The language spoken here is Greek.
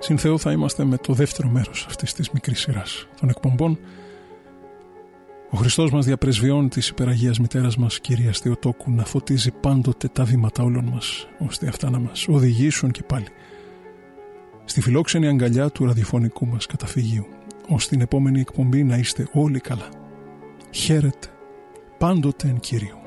Συν Θεό θα είμαστε με το δεύτερο μέρος αυτής της μικρής σειράς των εκπομπών. Ο Χριστός μας διαπρεσβειώνει της υπεραγίας μητέρας μας Κυρίας Θεοτόκου να φωτίζει πάντοτε τα βήματα όλων μας, ώστε αυτά να μας οδηγήσουν και πάλι στη φιλόξενη αγκαλιά του ραδιοφωνικού μας καταφυγίου. Ως την επόμενη εκπομπή να είστε όλοι καλά. Χαίρετε πάντοτε εν Κύριου.